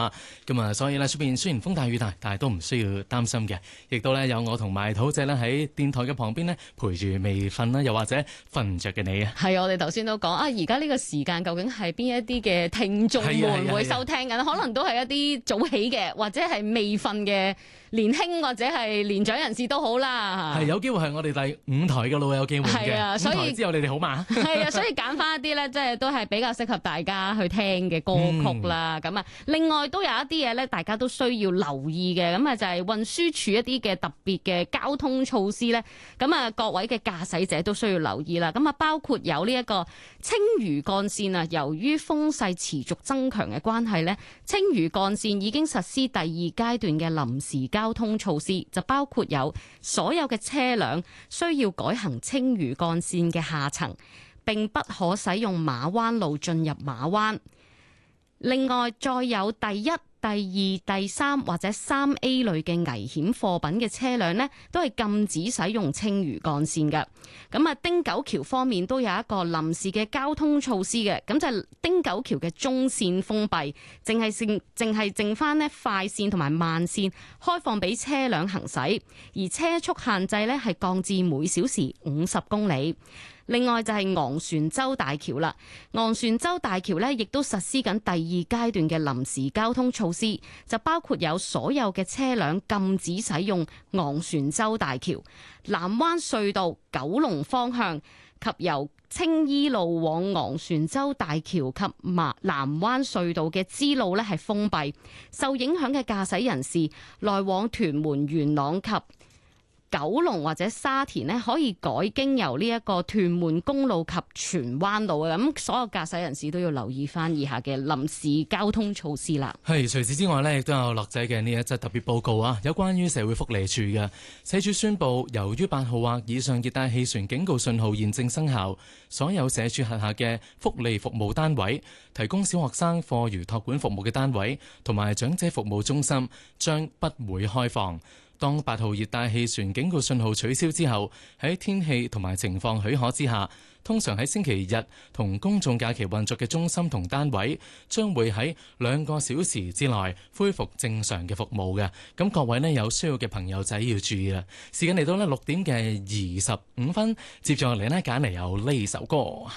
啦。咁啊，所以咧出邊雖然風大雨大，但係都唔需要擔心嘅。亦都咧有我同埋土姐咧喺電台嘅旁邊咧陪住未瞓啦，又或者瞓唔着嘅你啊。 係我哋頭先都講啊，而家呢個時間究竟係邊一啲嘅聽眾們會收聽緊？可能都係一啲早起嘅，或者係未瞓嘅年輕或者係年長人士都好啦。 係有機會係我哋第5台嘅咯，有機會嘅。 係啊，所以之後你哋好嘛？ 係啊，所以揀翻一啲咧，即係都係比較適合大家去聽嘅歌曲啦。咁啊，另外都有一啲嘢咧，大家都需要留意嘅。咁啊，就係運輸署一啲嘅特別嘅交通措施咧。咁啊，各位嘅駕駛者都需要留意啦。咁啊，包括有呢一個青嶼幹線啊，由於風勢持續增強嘅關係咧，青嶼幹線已經實施第2階段嘅臨時交通措施，就包括有所有嘅車輛需要改行青嶼幹線嘅下層，並不可使用馬灣路進入馬灣。另外，再有第1、第2、第3或者3A 類嘅危險貨品嘅車輛呢，都係禁止使用青嶼幹線嘅。咁啊，汀九橋方面都有一個臨時嘅交通措施嘅，咁就係汀九橋嘅中線封閉，淨係剩翻呢快線同埋慢線開放俾車輛行駛，而車速限制呢係降至每小時50公里。另外就係昂船洲大橋啦，昂船洲大橋呢亦都實施緊第2階段嘅臨時交通措施，就包括有所有嘅車輛禁止使用昂船洲大橋、南灣隧道九龍方向及由青衣路往昂船洲大橋及南灣隧道嘅支路呢係封閉，受影響嘅駕駛人士來往屯門、元朗及九龍或者沙田呢，可以改經由呢一個屯門公路及荃灣路嘅。咁所有駕駛人士都要留意翻以下嘅臨時交通措施啦。 係，除此之外呢，亦都有樂仔嘅呢一則特別報告啊，有關於社會福利署嘅社署宣布，由於8號或以上熱帶氣旋警告信號現正生效，所有社署轄下嘅福利服務單位、提供小學生課餘託管服務嘅單位同埋長者服務中心將不會開放。當8號熱帶氣旋警告信號取消之後，喺天氣同埋情況許可之下，通常喺星期日同公眾假期運作嘅中心同單位將會喺2個小時之內恢復正常嘅服務嘅。咁各位呢，有需要嘅朋友仔要注意啦。時間嚟到呢6點嘅25分，接住落嚟呢，揀嚟有呢首歌。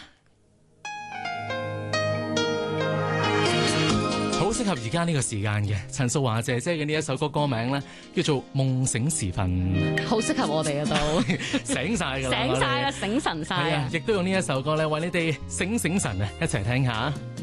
好適合而家呢個時間嘅陳淑華姐姐嘅呢一首歌，歌名呢叫做《夢醒時分》， 好適合我哋啊都醒晒㗎啦， 醒晒啦，醒神晒啊！ 亦都用呢一首歌咧為你哋醒醒神啊，一齊聽下。